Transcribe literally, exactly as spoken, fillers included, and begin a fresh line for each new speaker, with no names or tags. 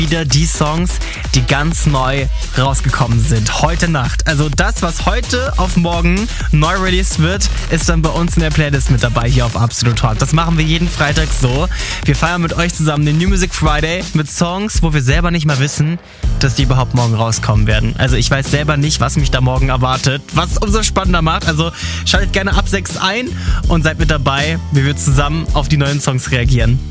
Wieder die Songs, die ganz neu rausgekommen sind. Heute Nacht. Also das, was heute auf morgen neu released wird, ist dann bei uns in der Playlist mit dabei hier auf Absolut Hot. Das machen wir jeden Freitag so. Wir feiern mit euch zusammen den New Music Friday mit Songs, wo wir selber nicht mal wissen, dass die überhaupt morgen rauskommen werden. Also ich weiß selber nicht, was mich da morgen erwartet, was es umso spannender macht. Also schaltet gerne ab sechs ein und seid mit dabei, wie wir zusammen auf die neuen Songs reagieren.